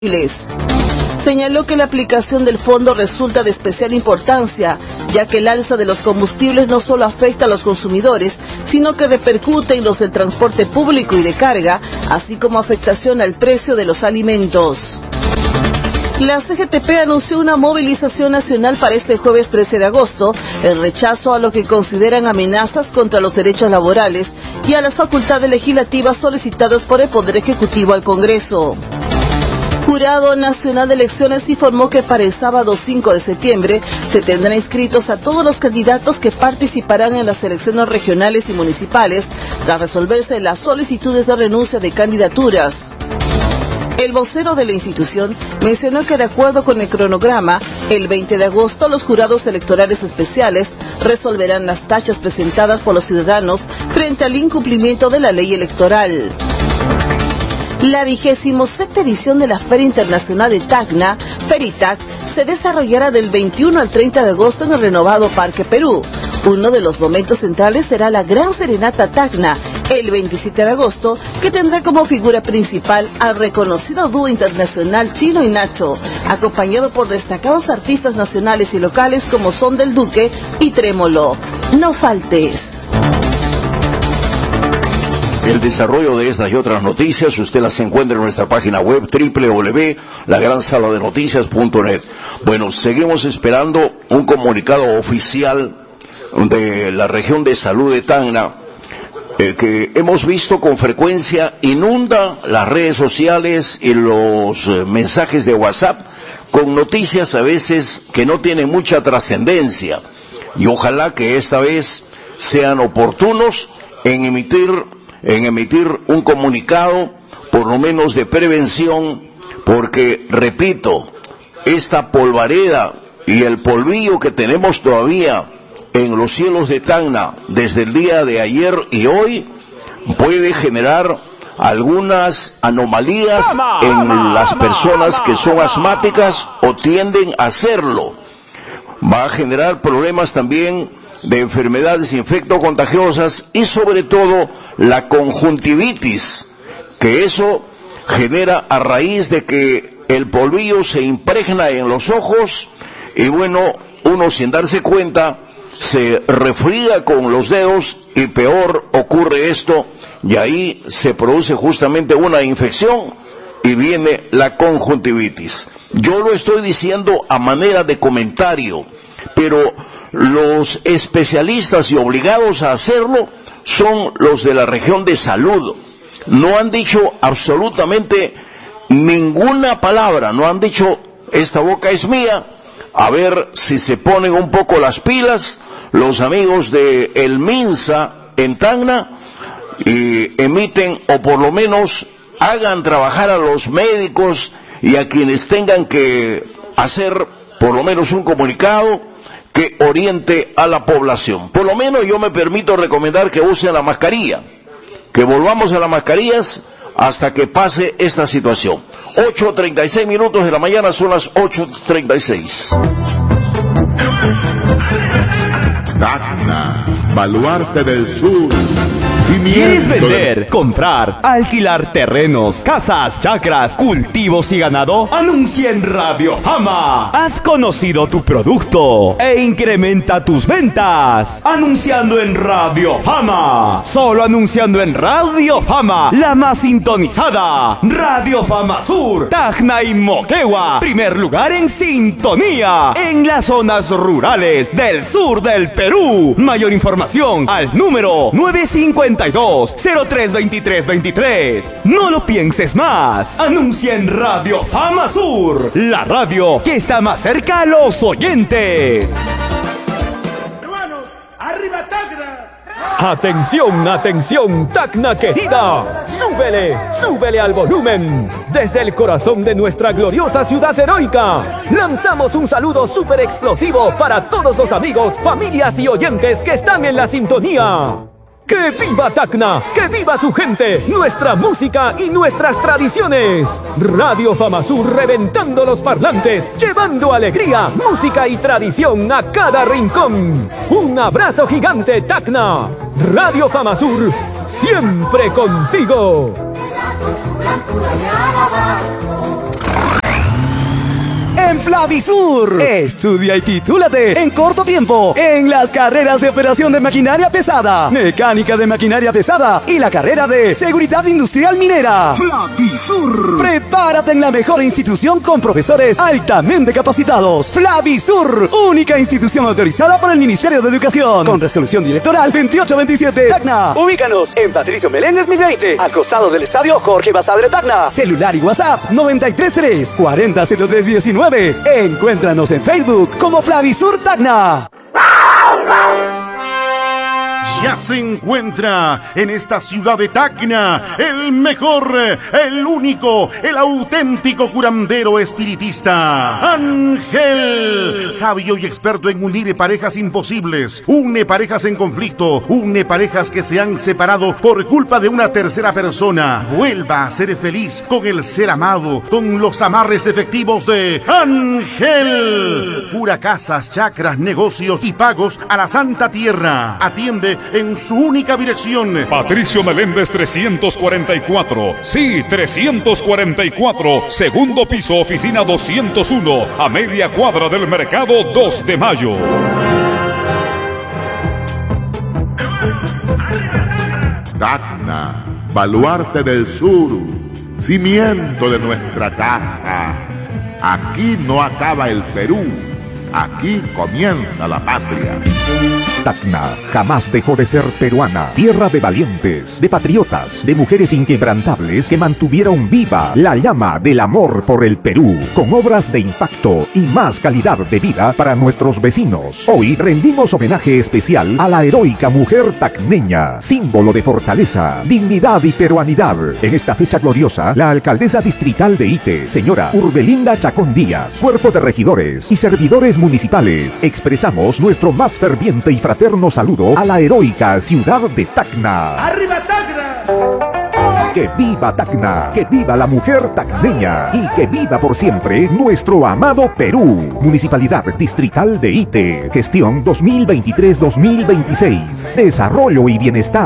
Señaló que la aplicación del fondo resulta de especial importancia, ya que el alza de los combustibles no solo afecta a los consumidores, sino que repercute en los del transporte público y de carga, así como afectación al precio de los alimentos. La CGTP anunció una movilización nacional para este jueves 13 de agosto, en rechazo a lo que consideran amenazas contra los derechos laborales y a las facultades legislativas solicitadas por el Poder Ejecutivo al Congreso. Jurado Nacional de Elecciones informó que para el sábado 5 de septiembre se tendrán inscritos a todos los candidatos que participarán en las elecciones regionales y municipales, tras resolverse las solicitudes de renuncia de candidaturas. El vocero de la institución mencionó que de acuerdo con el cronograma, el 20 de agosto los jurados electorales especiales resolverán las tachas presentadas por los ciudadanos frente al incumplimiento de la ley electoral. La 27ª edición de la Feria Internacional de Tacna, Feritac, se desarrollará del 21 al 30 de agosto en el renovado Parque Perú. Uno de los momentos centrales será la Gran Serenata Tacna, el 27 de agosto, que tendrá como figura principal al reconocido dúo internacional Chino y Nacho, acompañado por destacados artistas nacionales y locales como Son del Duque y Trémolo. No faltes. El desarrollo de estas y otras noticias usted las encuentra en nuestra página web www.lagransaladernoticias.net. Bueno, seguimos esperando un comunicado oficial de la región de salud de Tacna, que hemos visto con frecuencia inunda las redes sociales y los mensajes de WhatsApp con noticias a veces que no tienen mucha trascendencia, y ojalá que esta vez sean oportunos en emitir un comunicado, por lo menos de prevención, porque, repito, esta polvareda y el polvillo que tenemos todavía en los cielos de Tacna desde el día de ayer y hoy puede generar algunas anomalías en las personas que son asmáticas o tienden a serlo. Va a generar problemas también de enfermedades infectocontagiosas y sobre todo la conjuntivitis, que eso genera a raíz de que el polvillo se impregna en los ojos y bueno, uno sin darse cuenta se refriega con los dedos y peor ocurre esto, y ahí se produce justamente una infección y viene la conjuntivitis. Yo lo estoy diciendo a manera de comentario, pero los especialistas y obligados a hacerlo son los de la región de salud. No han dicho absolutamente ninguna palabra, no han dicho esta boca es mía. A ver si se ponen un poco las pilas los amigos de el MINSA en Tacna y emiten, o por lo menos hagan trabajar a los médicos y a quienes tengan que hacer por lo menos un comunicado que oriente a la población. Por lo menos yo me permito recomendar que usen la mascarilla, que volvamos a las mascarillas hasta que pase esta situación. 8:36 de la mañana, son las 8:36. Tacna, baluarte del sur. ¿Quieres vender, comprar, alquilar terrenos, casas, chacras, cultivos y ganado? Anuncia en Radio Fama. Has conocido tu producto e incrementa tus ventas. Anunciando en Radio Fama. Solo anunciando en Radio Fama, la más sintonizada. Radio Fama Sur, Tacna y Moquegua. Primer lugar en sintonía en las zonas rurales del sur del Perú. Mayor información al número 952-032323. No lo pienses más. Anuncia en Radio Fama Sur, la radio que está más cerca a los oyentes. Hermanos, arriba Tacna. Atención, atención, Tacna querida. Súbele al volumen. Desde el corazón de nuestra gloriosa ciudad heroica, lanzamos un saludo súper explosivo para todos los amigos, familias y oyentes que están en la sintonía. ¡Que viva Tacna! ¡Que viva su gente! ¡Nuestra música y nuestras tradiciones! Radio Fama Sur reventando los parlantes, llevando alegría, música y tradición a cada rincón. Un abrazo gigante, Tacna. Radio Fama Sur, siempre contigo. en Flavisur. Estudia y titúlate en corto tiempo en las carreras de operación de maquinaria pesada, mecánica de maquinaria pesada y la carrera de seguridad industrial minera. Flavisur. Prepárate en la mejor institución con profesores altamente capacitados. Flavisur, única institución autorizada por el Ministerio de Educación, con resolución directoral 2827. Tacna. Ubícanos en Patricio Meléndez 1020, al costado del estadio Jorge Basadre Tacna. Celular y WhatsApp 933 400319. Encuéntranos en Facebook como Flavisur Tacna. Ya se encuentra en esta ciudad de Tacna el mejor, el único, el auténtico curandero espiritista, Ángel, sabio y experto en unir parejas imposibles, une parejas en conflicto, une parejas que se han separado por culpa de una tercera persona. Vuelva a ser feliz con el ser amado, con los amarres efectivos de Ángel. Cura casas, chakras, negocios y pagos a la Santa Tierra. Atiende en su única dirección. Patricio Meléndez 344. Sí, 344. Segundo piso, oficina 201. A media cuadra del mercado 2 de Mayo. Tacna, baluarte del sur, cimiento de nuestra casa. Aquí no acaba el Perú, aquí comienza la patria. Tacna jamás dejó de ser peruana, tierra de valientes, de patriotas, de mujeres inquebrantables que mantuvieron viva la llama del amor por el Perú, con obras de impacto y más calidad de vida para nuestros vecinos. Hoy rendimos homenaje especial a la heroica mujer tacneña, símbolo de fortaleza, dignidad y peruanidad. En esta fecha gloriosa, la alcaldesa distrital de Ite, señora Urbelinda Chacón Díaz, cuerpo de regidores y servidores municipales, expresamos nuestro más ferviente y fraterno saludo a la heroica ciudad de Tacna. ¡Arriba Tacna! ¡Que viva Tacna! ¡Que viva la mujer tacneña! ¡Y que viva por siempre nuestro amado Perú! Municipalidad Distrital de Ite. Gestión 2023-2026. Desarrollo y bienestar.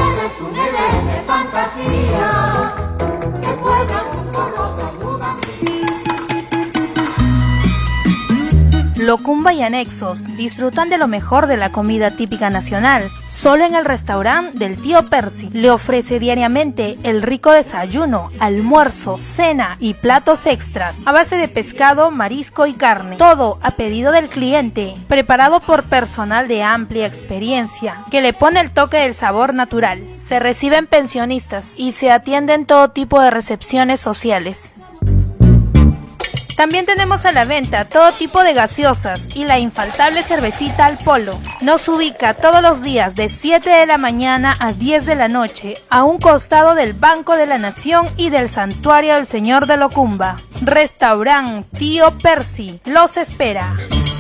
Locumba y anexos disfrutan de lo mejor de la comida típica nacional. Solo en el restaurante del tío Percy le ofrece diariamente el rico desayuno, almuerzo, cena y platos extras a base de pescado, marisco y carne. Todo a pedido del cliente, preparado por personal de amplia experiencia que le pone el toque del sabor natural. Se reciben pensionistas y se atienden todo tipo de recepciones sociales. También tenemos a la venta todo tipo de gaseosas y la infaltable cervecita al polo. Nos ubica todos los días de 7 de la mañana a 10 de la noche, a un costado del Banco de la Nación y del Santuario del Señor de Locumba. Restaurante Tío Percy los espera.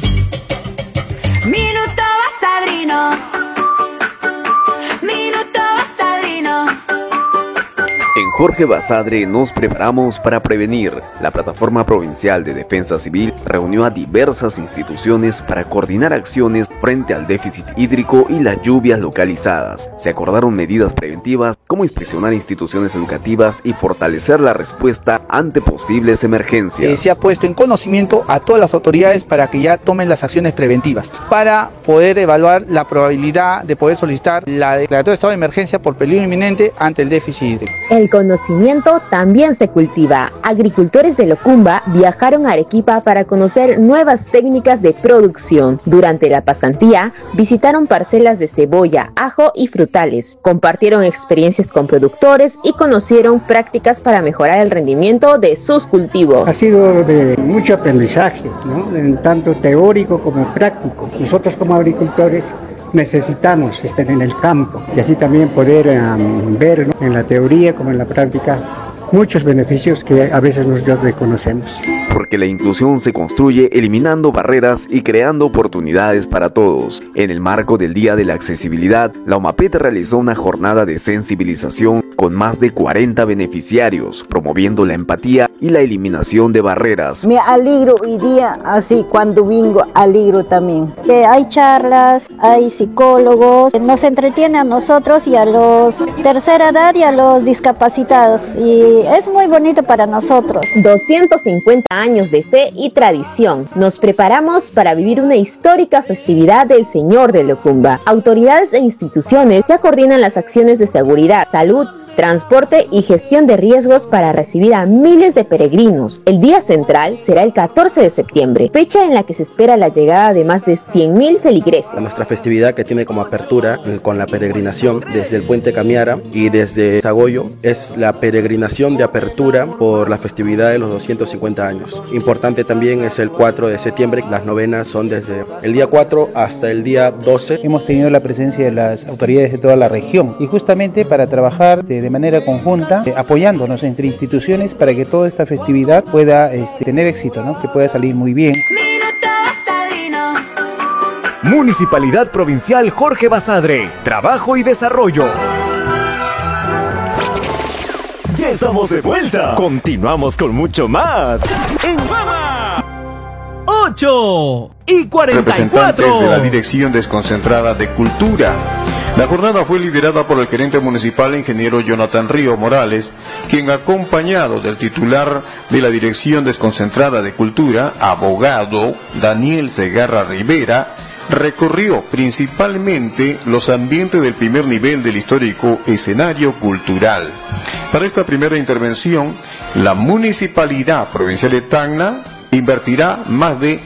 Minuto Basadrino. Minuto Basadrino. En Jorge Basadre nos preparamos para prevenir. La Plataforma Provincial de Defensa Civil reunió a diversas instituciones para coordinar acciones frente al déficit hídrico y las lluvias localizadas. Se acordaron medidas preventivas como inspeccionar instituciones educativas y fortalecer la respuesta ante posibles emergencias. Se ha puesto en conocimiento a todas las autoridades para que ya tomen las acciones preventivas, para poder evaluar la probabilidad de poder solicitar la declaratoria de estado de emergencia por peligro inminente ante el déficit hídrico. El conocimiento también se cultiva. Agricultores de Locumba viajaron a Arequipa para conocer nuevas técnicas de producción. Durante la pasantía, visitaron parcelas de cebolla, ajo y frutales. Compartieron experiencias con productores y conocieron prácticas para mejorar el rendimiento de sus cultivos. Ha sido de mucho aprendizaje, ¿no? En tanto teórico como práctico. Nosotros como agricultores necesitamos estar en el campo y así también poder ver, ¿no?, en la teoría como en la práctica muchos beneficios que a veces nosotros desconocemos. Porque la inclusión se construye eliminando barreras y creando oportunidades para todos. En el marco del Día de la Accesibilidad, la OMAPET realizó una jornada de sensibilización con más de 40 beneficiarios, promoviendo la empatía y la eliminación de barreras. Me alegro hoy día, así cuando vengo alegro también. Que hay charlas, hay psicólogos, nos entretiene a nosotros y a los tercera edad y a los discapacitados. Y es muy bonito para nosotros. 250 años de fe y tradición. Nos preparamos para vivir una histórica festividad del Señor de Locumba. Autoridades e instituciones ya coordinan las acciones de seguridad, salud, transporte y gestión de riesgos para recibir a miles de peregrinos. El día central será el 14 de septiembre, fecha en la que se espera la llegada de más de 100.000 feligreses. Nuestra festividad, que tiene como apertura con la peregrinación desde el Puente Camiara y desde Tagoyo, es la peregrinación de apertura por la festividad de los 250 años. Importante también es el 4 de septiembre, las novenas son desde el día 4 hasta el día 12. Hemos tenido la presencia de las autoridades de toda la región y justamente para trabajar de manera conjunta, apoyándonos entre instituciones para que toda esta festividad pueda tener éxito, ¿no? Que pueda salir muy bien. Municipalidad Provincial Jorge Basadre, Trabajo y Desarrollo. Ya estamos de vuelta. Continuamos con mucho más. En Fama. 8:44. Representantes de la Dirección Desconcentrada de Cultura. La jornada fue liderada por el gerente municipal, ingeniero Jonathan Río Morales, quien, acompañado del titular de la Dirección Desconcentrada de Cultura, abogado Daniel Segarra Rivera, recorrió principalmente los ambientes del primer nivel del histórico escenario cultural. Para esta primera intervención, la Municipalidad Provincial de Tacna invertirá más de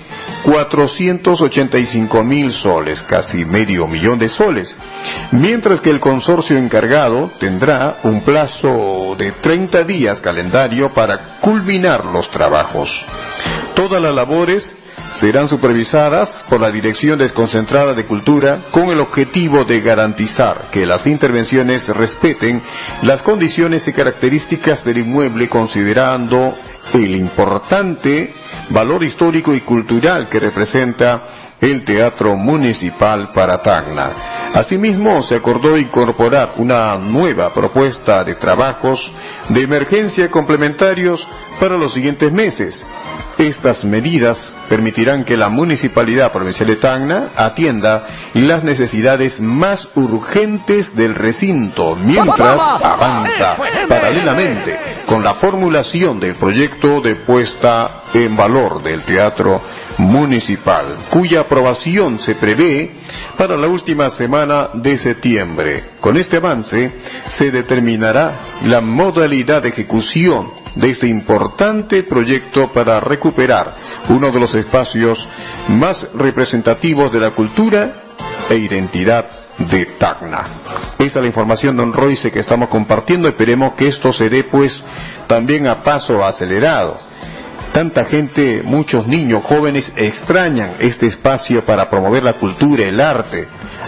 485.000 soles, casi medio millón de soles, mientras que el consorcio encargado tendrá un plazo de 30 días calendario para culminar los trabajos. Todas las labores serán supervisadas por la Dirección Desconcentrada de Cultura con el objetivo de garantizar que las intervenciones respeten las condiciones y características del inmueble, considerando el importante valor histórico y cultural que representa el Teatro Municipal para Tacna. Asimismo, se acordó incorporar una nueva propuesta de trabajos de emergencia complementarios para los siguientes meses. Estas medidas permitirán que la Municipalidad Provincial de Tacna atienda las necesidades más urgentes del recinto, mientras avanza paralelamente con la formulación del proyecto de puesta en valor del Teatro Municipal, cuya aprobación se prevé para la última semana de septiembre. Con este avance se determinará la modalidad de ejecución de este importante proyecto para recuperar uno de los espacios más representativos de la cultura e identidad de Tacna. Esa es la información, don Royce, que estamos compartiendo. Esperemos que esto se dé pues también a paso acelerado. Tanta gente, muchos niños, jóvenes extrañan este espacio para promover la cultura, el arte,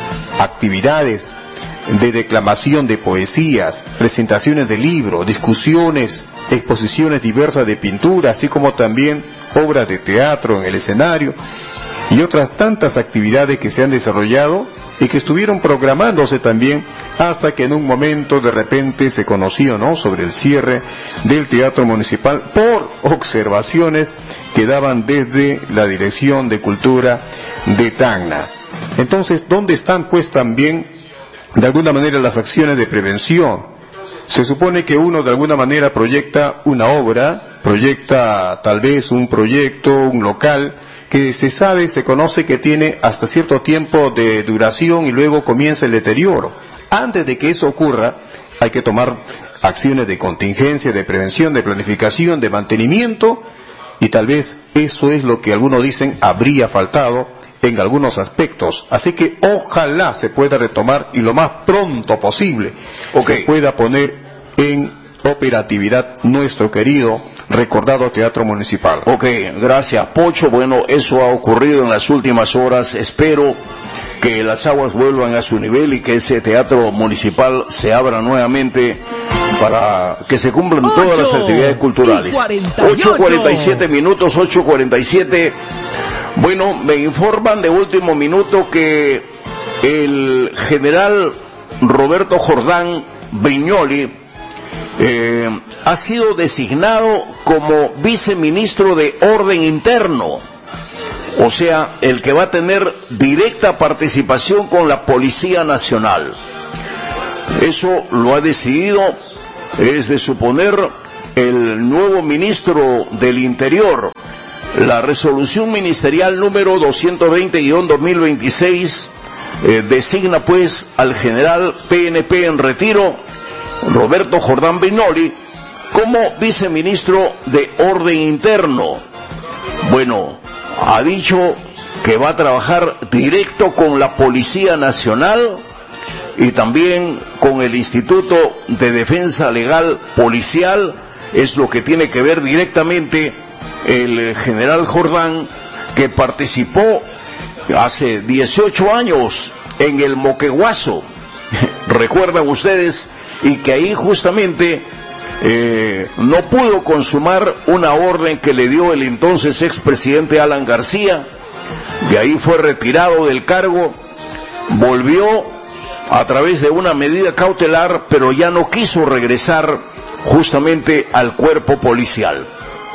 actividades de declamación de poesías, presentaciones de libros, discusiones, exposiciones diversas de pintura, así como también obras de teatro en el escenario y otras tantas actividades que se han desarrollado y que estuvieron programándose también hasta que en un momento de repente se conoció, ¿no?, sobre el cierre del Teatro Municipal por observaciones que daban desde la Dirección de Cultura de Tacna. Entonces, ¿dónde están pues también de alguna manera las acciones de prevención? Se supone que uno de alguna manera proyecta una obra, proyecta tal vez un proyecto, un local, que se sabe, se conoce que tiene hasta cierto tiempo de duración y luego comienza el deterioro. Antes de que eso ocurra, hay que tomar acciones de contingencia, de prevención, de planificación, de mantenimiento, y tal vez eso es lo que algunos dicen habría faltado en algunos aspectos. Así que ojalá se pueda retomar y lo más pronto posible se pueda poner en operatividad nuestro querido, recordado Teatro Municipal. Ok, gracias, Pocho. Bueno, eso ha ocurrido en las últimas horas. Espero que las aguas vuelvan a su nivel y que ese Teatro Municipal se abra nuevamente para que se cumplan todas las actividades culturales. 8:47 minutos, 8:47. Bueno, me informan de último minuto que el general Roberto Jordán Brignoli ha sido designado como viceministro de Orden Interno, o sea, el que va a tener directa participación con la Policía Nacional. Eso lo ha decidido, es de suponer, el nuevo ministro del Interior. La resolución ministerial número 220-2026 designa pues al general PNP en retiro, Roberto Jordán Benoli, como viceministro de Orden Interno. Bueno, ha dicho que va a trabajar directo con la Policía Nacional y también con el Instituto de Defensa Legal Policial. Es lo que tiene que ver directamente el general Jordán, que participó hace 18 años en el Moquegüazo, recuerdan ustedes, y que ahí justamente no pudo consumar una orden que le dio el entonces expresidente Alan García. De ahí fue retirado del cargo, volvió a través de una medida cautelar, pero ya no quiso regresar justamente al cuerpo policial.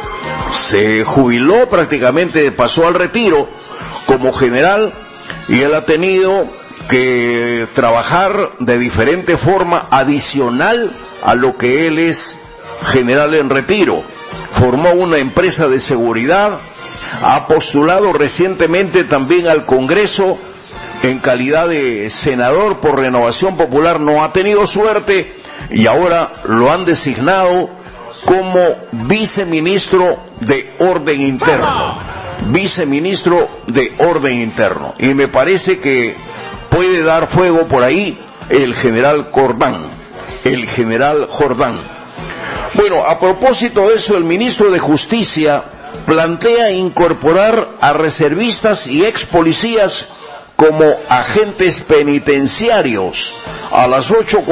Se jubiló prácticamente, pasó al retiro como general, y él ha tenido que trabajar de diferente forma adicional a lo que él es general en retiro. Formó una empresa de seguridad, ha postulado recientemente también al Congreso en calidad de senador por Renovación Popular, no ha tenido suerte y ahora lo han designado como viceministro de Orden Interno. Viceministro de Orden Interno. Y me parece que puede dar fuego por ahí el general Jordán. El general Jordán. Bueno, a propósito de eso, el ministro de Justicia plantea incorporar a reservistas y ex policías como agentes penitenciarios. A las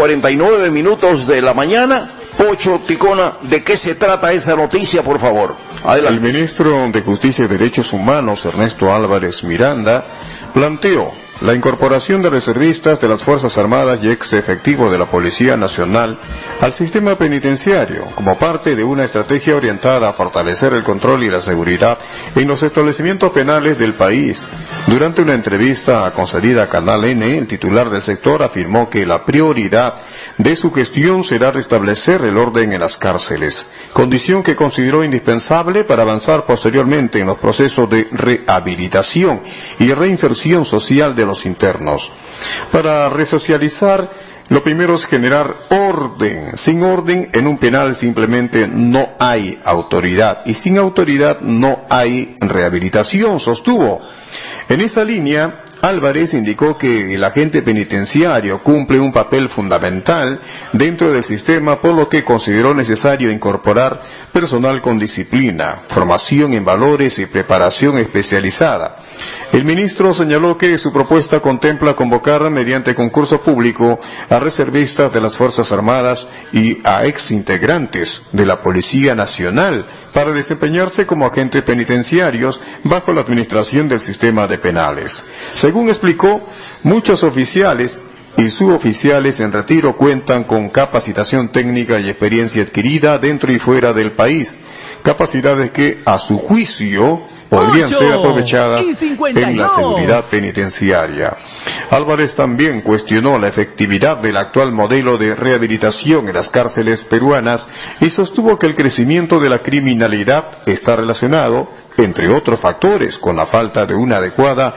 8:49 de la mañana, Pocho Ticona, ¿de qué se trata esa noticia, por favor? Adelante. El ministro de Justicia y Derechos Humanos, Ernesto Álvarez Miranda, planteó la incorporación de reservistas de las Fuerzas Armadas y ex efectivo de la Policía Nacional al sistema penitenciario como parte de una estrategia orientada a fortalecer el control y la seguridad en los establecimientos penales del país. Durante una entrevista concedida a Canal N, el titular del sector afirmó que la prioridad de su gestión será restablecer el orden en las cárceles, condición que consideró indispensable para avanzar posteriormente en los procesos de rehabilitación y reinserción social de los internos. Para resocializar, lo primero es generar orden. Sin orden en un penal simplemente no hay autoridad, y sin autoridad no hay rehabilitación, sostuvo. En esa línea, Álvarez indicó que el agente penitenciario cumple un papel fundamental dentro del sistema, por lo que consideró necesario incorporar personal con disciplina, formación en valores y preparación especializada. El ministro señaló que su propuesta contempla convocar mediante concurso público a reservistas de las Fuerzas Armadas y a exintegrantes de la Policía Nacional para desempeñarse como agentes penitenciarios bajo la administración del sistema de penales. Según explicó, muchos oficiales y suboficiales en retiro cuentan con capacitación técnica y experiencia adquirida dentro y fuera del país, capacidades que, a su juicio, podrían ser aprovechadas en la seguridad penitenciaria. Álvarez también cuestionó la efectividad del actual modelo de rehabilitación en las cárceles peruanas y sostuvo que el crecimiento de la criminalidad está relacionado, entre otros factores, con la falta de una adecuada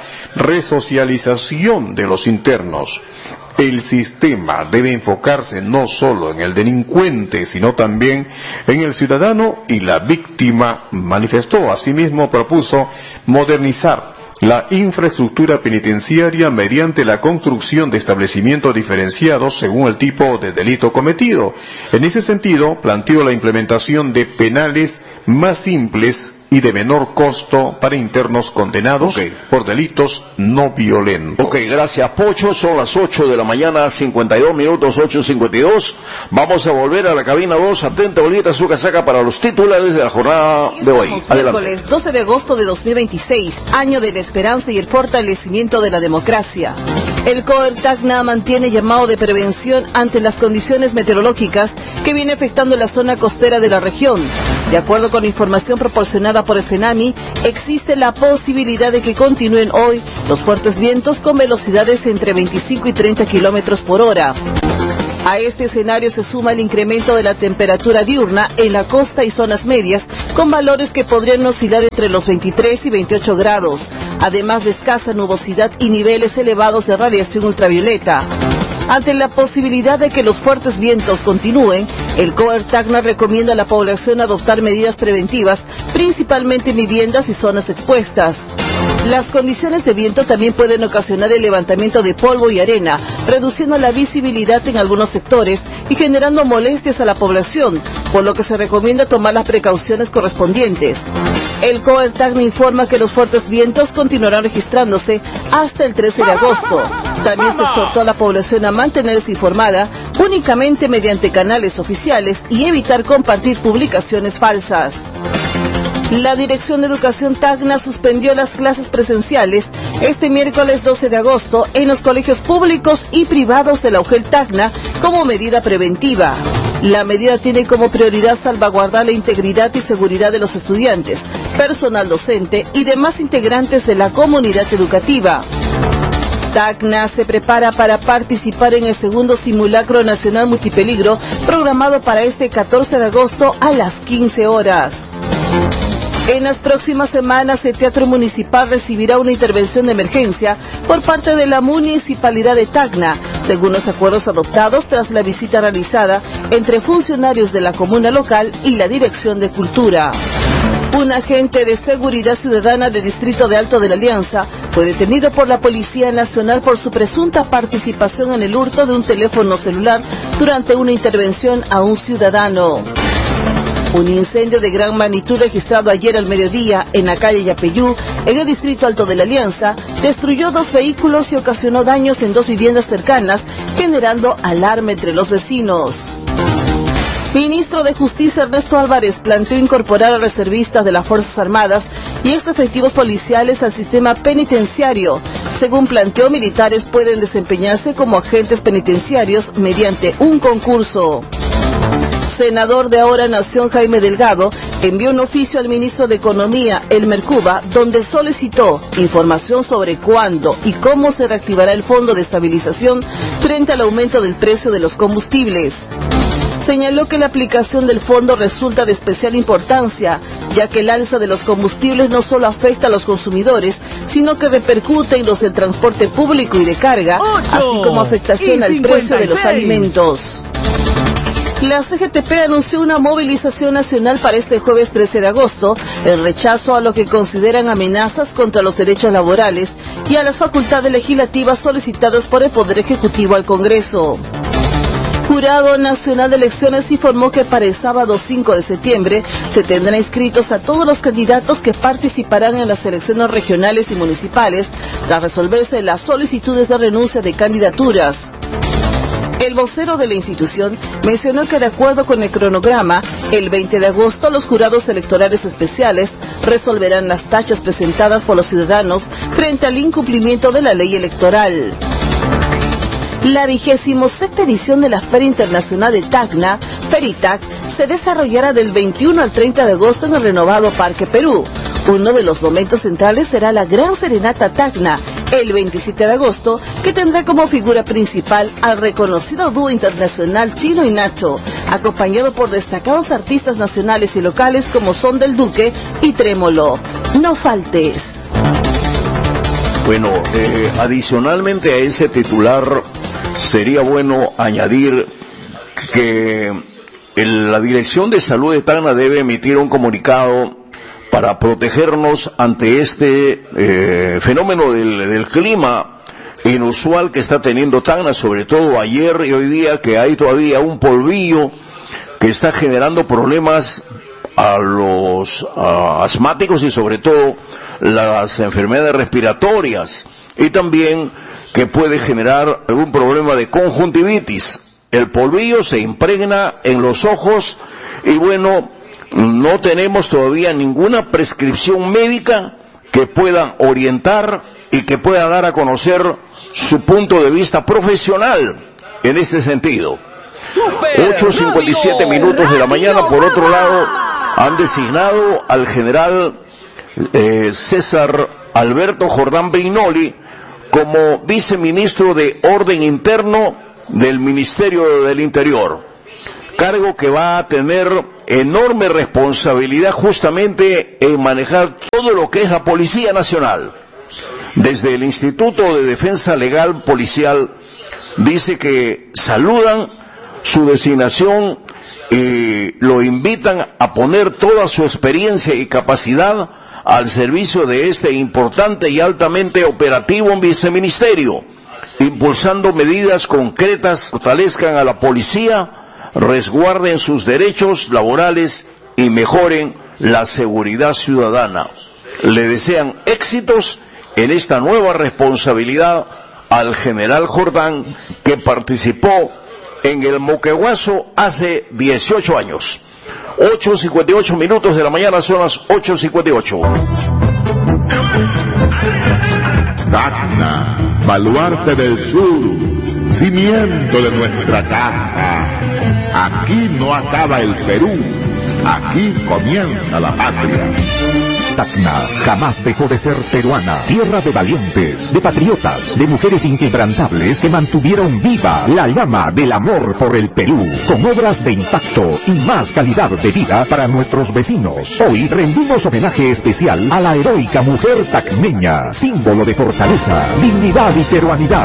resocialización de los internos. El sistema debe enfocarse no solo en el delincuente, sino también en el ciudadano y la víctima, manifestó. Asimismo, propuso modernizar la infraestructura penitenciaria mediante la construcción de establecimientos diferenciados según el tipo de delito cometido. En ese sentido, planteó la implementación de penales más simples y de menor costo para internos condenados por delitos no violentos. Ok, gracias, Pocho. Son las 8 de la mañana, 52 minutos, 8:52. Vamos a volver a la cabina 2. Atenta, Olguita, su casaca para los titulares de la jornada de hoy. Adelante. Miércoles 12 de agosto de 2026, año de la esperanza y el fortalecimiento de la democracia. El COER Tacna mantiene llamado de prevención ante las condiciones meteorológicas que viene afectando la zona costera de la región. De acuerdo con información proporcionada por el CENAMI, existe la posibilidad de que continúen hoy los fuertes vientos con velocidades entre 25 y 30 kilómetros por hora. A este escenario se suma el incremento de la temperatura diurna en la costa y zonas medias, con valores que podrían oscilar entre los 23 y 28 grados, además de escasa nubosidad y niveles elevados de radiación ultravioleta. Ante la posibilidad de que los fuertes vientos continúen, el COER Tacna recomienda a la población adoptar medidas preventivas, principalmente en viviendas y zonas expuestas. Las condiciones de viento también pueden ocasionar el levantamiento de polvo y arena, reduciendo la visibilidad en algunos sectores y generando molestias a la población, por lo que se recomienda tomar las precauciones correspondientes. El COER Tacna informa que los fuertes vientos continuarán registrándose hasta el 13 de agosto. También se exhortó a la población a mantenerse informada únicamente mediante canales oficiales y evitar compartir publicaciones falsas. La Dirección de Educación Tacna suspendió las clases presenciales este miércoles 12 de agosto en los colegios públicos y privados de la UGEL Tacna como medida preventiva. La medida tiene como prioridad salvaguardar la integridad y seguridad de los estudiantes, personal docente y demás integrantes de la comunidad educativa. Tacna se prepara para participar en el segundo simulacro nacional multipeligro programado para este 14 de agosto a las 15 horas. En las próximas semanas, el Teatro Municipal recibirá una intervención de emergencia por parte de la Municipalidad de Tacna, según los acuerdos adoptados tras la visita realizada entre funcionarios de la comuna local y la Dirección de Cultura. Un agente de seguridad ciudadana del distrito de Alto de la Alianza fue detenido por la Policía Nacional por su presunta participación en el hurto de un teléfono celular durante una intervención a un ciudadano. Un incendio de gran magnitud registrado ayer al mediodía en la calle Yapeyú, en el distrito Alto de la Alianza, destruyó 2 vehículos y ocasionó daños en 2 viviendas cercanas, generando alarma entre los vecinos. Ministro de Justicia Ernesto Álvarez planteó incorporar a reservistas de las Fuerzas Armadas y ex efectivos policiales al sistema penitenciario. Según planteó, militares pueden desempeñarse como agentes penitenciarios mediante un concurso. Senador de Ahora Nación Jaime Delgado envió un oficio al ministro de Economía, Elmer Cuba, donde solicitó información sobre cuándo y cómo se reactivará el Fondo de Estabilización frente al aumento del precio de los combustibles. Señaló que la aplicación del fondo resulta de especial importancia, ya que el alza de los combustibles no solo afecta a los consumidores, sino que repercute en los del transporte público y de carga, así como afectación al precio de los alimentos. La CGTP anunció una movilización nacional para este jueves 13 de agosto, en rechazo a lo que consideran amenazas contra los derechos laborales y a las facultades legislativas solicitadas por el Poder Ejecutivo al Congreso. Jurado Nacional de Elecciones informó que para el sábado 5 de septiembre se tendrán inscritos a todos los candidatos que participarán en las elecciones regionales y municipales, tras resolverse las solicitudes de renuncia de candidaturas. El vocero de la institución mencionó que de acuerdo con el cronograma, el 20 de agosto los jurados electorales especiales resolverán las tachas presentadas por los ciudadanos frente al incumplimiento de la ley electoral. La 27ª edición de la Feria Internacional de Tacna, Feritac, se desarrollará del 21 al 30 de agosto en el renovado Parque Perú. Uno de los momentos centrales será la Gran Serenata Tacna, el 27 de agosto, que tendrá como figura principal al reconocido dúo internacional Chino y Nacho, acompañado por destacados artistas nacionales y locales como Son del Duque y Trémolo. No faltes. Bueno, adicionalmente a ese titular, sería bueno añadir que la Dirección de Salud de Tacna debe emitir un comunicado para protegernos ante este fenómeno del clima inusual que está teniendo Tacna, sobre todo ayer y hoy día, que hay todavía un polvillo que está generando problemas a los asmáticos y sobre todo las enfermedades respiratorias, y también que puede generar algún problema de conjuntivitis. El polvillo se impregna en los ojos y bueno, no tenemos todavía ninguna prescripción médica que pueda orientar y que pueda dar a conocer su punto de vista profesional en este sentido. 8:57 minutos de la mañana. Por otro lado, han designado al general César Alberto Jordán Brignoli como viceministro de Orden Interno, del Ministerio del Interior, cargo que va a tener enorme responsabilidad justamente en manejar todo lo que es la Policía Nacional. Desde el Instituto de Defensa Legal Policial dice que saludan su designación y lo invitan a poner toda su experiencia y capacidad al servicio de este importante y altamente operativo viceministerio, impulsando medidas concretas que fortalezcan a la policía, resguarden sus derechos laborales y mejoren la seguridad ciudadana. Le desean éxitos en esta nueva responsabilidad al general Jordán, que participó en el Moquegüazo hace 18 años. 8:58 minutos de la mañana, son las 8:58. Tacna, baluarte del sur, cimiento de nuestra casa. Aquí no acaba el Perú, aquí comienza la patria. Tacna jamás dejó de ser peruana, tierra de valientes, de patriotas, de mujeres inquebrantables que mantuvieron viva la llama del amor por el Perú, con obras de impacto y más calidad de vida para nuestros vecinos. Hoy rendimos homenaje especial a la heroica mujer tacneña, símbolo de fortaleza, dignidad y peruanidad.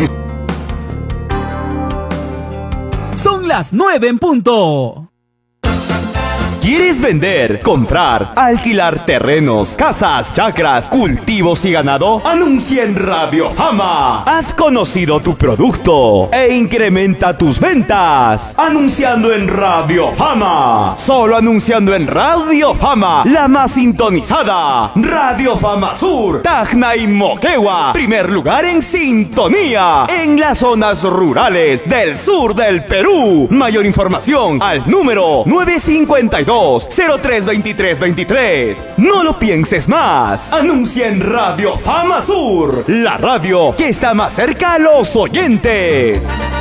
Son las 9 en punto. ¿Quieres vender, comprar, alquilar terrenos, casas, chacras, cultivos y ganado? Anuncia en Radio Fama. Has conocido tu producto e incrementa tus ventas. Anunciando en Radio Fama. Solo anunciando en Radio Fama, la más sintonizada. Radio Fama Sur, Tacna y Moquegua. Primer lugar en sintonía en las zonas rurales del sur del Perú. Mayor información al número 952-032323. No lo pienses más. Anuncia en Radio Fama Sur, la radio que está más cerca a los oyentes.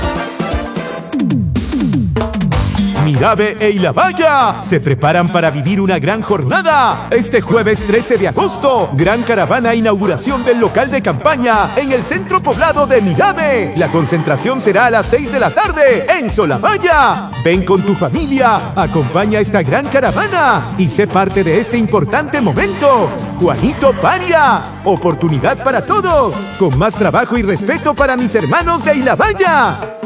Mirave e Ilabaya se preparan para vivir una gran jornada. Este jueves 13 de agosto, gran caravana inauguración del local de campaña en el centro poblado de Mirave. La concentración será a las 6 de la tarde en Solabaya. Ven con tu familia, acompaña esta gran caravana y sé parte de este importante momento. Juanito Paria, oportunidad para todos, con más trabajo y respeto para mis hermanos de Ilabaya.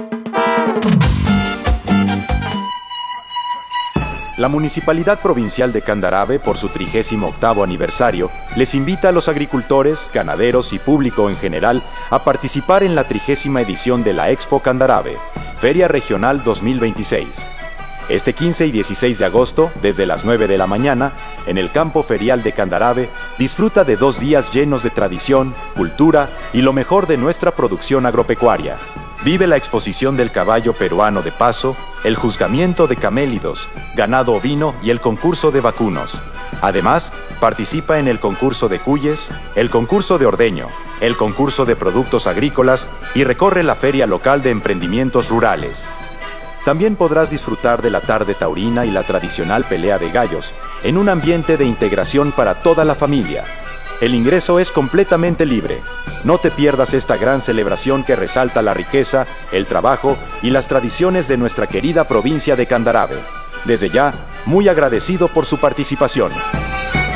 La Municipalidad Provincial de Candarave, por su 38º aniversario, les invita a los agricultores, ganaderos y público en general a participar en la 30ª edición de la Expo Candarave, Feria Regional 2026. Este 15 y 16 de agosto, desde las 9 de la mañana, en el campo ferial de Candarave, disfruta de 2 días llenos de tradición, cultura y lo mejor de nuestra producción agropecuaria. Vive la exposición del caballo peruano de paso, el juzgamiento de camélidos, ganado ovino y el concurso de vacunos. Además, participa en el concurso de cuyes, el concurso de ordeño, el concurso de productos agrícolas y recorre la feria local de emprendimientos rurales. También podrás disfrutar de la tarde taurina y la tradicional pelea de gallos, en un ambiente de integración para toda la familia. El ingreso es completamente libre. No te pierdas esta gran celebración que resalta la riqueza, el trabajo y las tradiciones de nuestra querida provincia de Candarave. Desde ya, muy agradecido por su participación.